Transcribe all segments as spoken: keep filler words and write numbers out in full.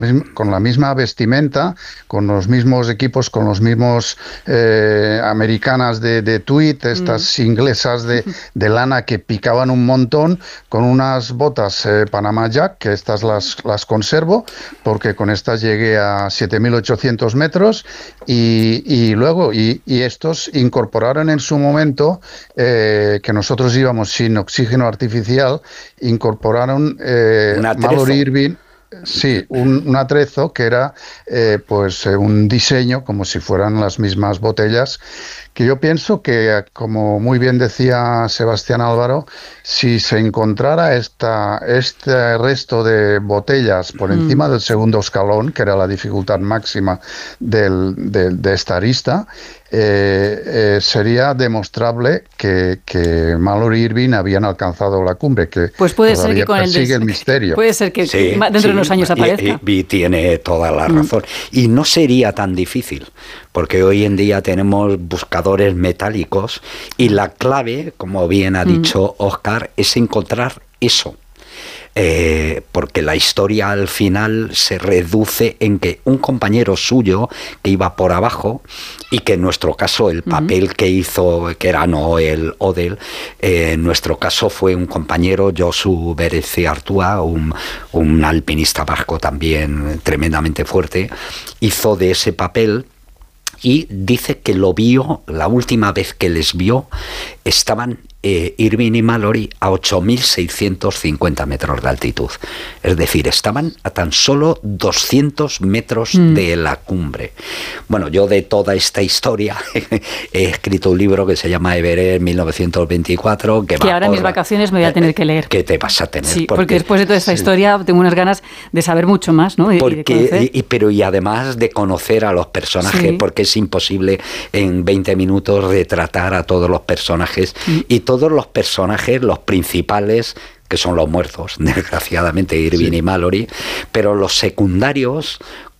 con la misma vestimenta, con los mismos equipos, con los mismos eh, americanas de, de tweed, estas mm. inglesas de, de lana que picaban un montón, con unas botas eh, Panama Jack, que estas las, las conservo, porque con estas llegué a siete mil ochocientos metros, y, y luego, y, y estos incorporaron en su momento, eh, que nosotros íbamos sin oxígeno artificial, incorporaron eh, Mallory Irvine. Sí, un, un atrezo que era eh, pues eh, un diseño como si fueran las mismas botellas, que yo pienso que, como muy bien decía Sebastián Álvaro, si se encontrara esta, este resto de botellas por encima mm. del segundo escalón, que era la dificultad máxima del, de, de esta arista, eh, eh, sería demostrable que, que Mallory Irvine habían alcanzado la cumbre, que pues puede ser que con el, des... el misterio. Puede ser que sí, dentro sí, de unos años aparezca. Y, y tiene toda la razón. Mm. Y no sería tan difícil, porque hoy en día tenemos buscadores metálicos y la clave, como bien ha dicho mm. Óscar, es encontrar eso. Eh, porque la historia al final se reduce en que un compañero suyo que iba por abajo, y que en nuestro caso el papel uh-huh. que hizo, que era Noel Odell, eh, en nuestro caso fue un compañero, Josu Bereciartua, un, un alpinista vasco también tremendamente fuerte, hizo de ese papel. Y dice que lo vio, la última vez que les vio, estaban eh, Irvine y Mallory a ocho mil seiscientos cincuenta metros de altitud. Es decir, estaban a tan solo doscientos metros mm. de la cumbre. Bueno, yo de toda esta historia he escrito un libro que se llama Everest mil novecientos veinticuatro. Que, que va ahora en mis vacaciones me voy a tener que leer. ¿Qué te vas a tener? Sí, porque, porque después de toda esta sí. historia tengo unas ganas de saber mucho más, ¿no? Y, porque, y, de y, pero y además de conocer a los personajes, sí. porque es imposible en veinte minutos retratar a todos los personajes mm. y todos los personajes, los principales, que son los muertos, desgraciadamente, Irvine sí. y Mallory, pero los secundarios,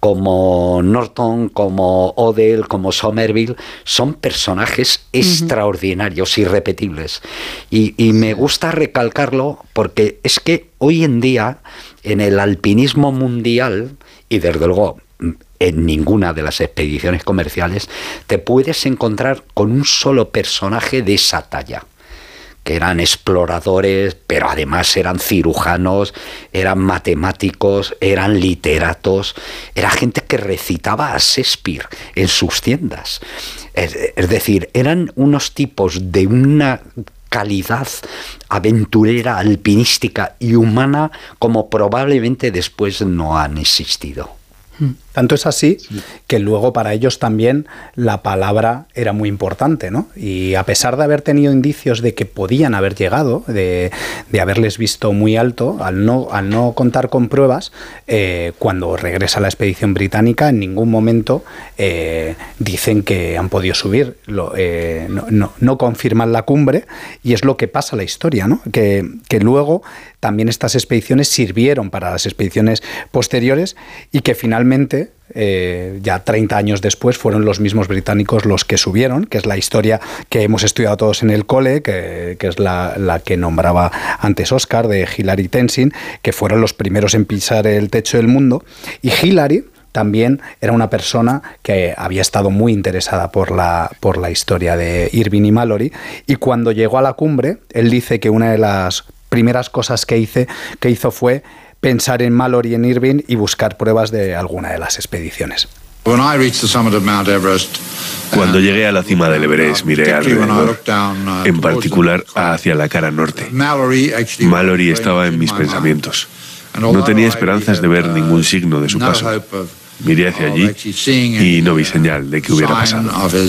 como Norton, como Odell, como Somerville, son personajes uh-huh. extraordinarios, irrepetibles. Y, y me gusta recalcarlo porque es que hoy en día, en el alpinismo mundial, y desde luego en ninguna de las expediciones comerciales, te puedes encontrar con un solo personaje de esa talla, que eran exploradores, pero además eran cirujanos, eran matemáticos, eran literatos, era gente que recitaba a Shakespeare en sus tiendas. Es, es decir, eran unos tipos de una calidad aventurera, alpinística y humana como probablemente después no han existido. Tanto es así que luego para ellos también la palabra era muy importante, ¿no? Y a pesar de haber tenido indicios de que podían haber llegado, de, de haberles visto muy alto, al no, al no contar con pruebas, eh, cuando regresa la expedición británica, en ningún momento eh, dicen que han podido subir, lo, eh, no, no, no confirman la cumbre, y es lo que pasa en la historia, ¿no? Que, que luego también estas expediciones sirvieron para las expediciones posteriores y que finalmente Eh, ya treinta años después fueron los mismos británicos los que subieron, que es la historia que hemos estudiado todos en el cole, que, que es la, la que nombraba antes Óscar, de Hillary Tenzing, que fueron los primeros en pisar el techo del mundo. Y Hillary también era una persona que había estado muy interesada por la, por la historia de Irvine y Mallory, y cuando llegó a la cumbre, él dice que una de las primeras cosas que, hice, que hizo fue pensar en Mallory y en Irvine y buscar pruebas de alguna de las expediciones. Cuando llegué a la cima del Everest, miré alrededor, en particular hacia la cara norte. Mallory estaba en mis pensamientos. No tenía esperanzas de ver ningún signo de su paso. Miré hacia allí y no vi señal de que hubiera pasado.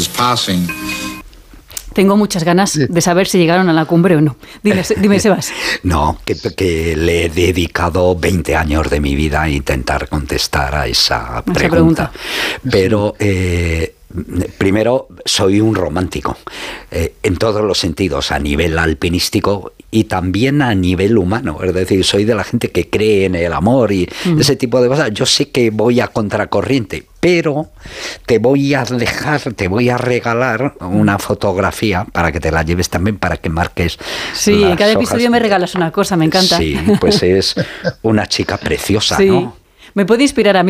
Tengo muchas ganas de saber si llegaron a la cumbre o no. Dime, dime Sebas. No, que, que le he dedicado veinte años de mi vida a intentar contestar a esa pregunta. Esa pregunta. Pero eh, primero, soy un romántico, eh, en todos los sentidos, a nivel alpinístico y también a nivel humano. Es decir, soy de la gente que cree en el amor y mm. ese tipo de cosas. Yo sé que voy a contracorriente, pero te voy a dejar, te voy a regalar una fotografía para que te la lleves también, para que marques. Sí, en cada episodio me regalas una cosa, me encanta. Sí, pues es una chica preciosa, sí. ¿no? Me puede inspirar a mí.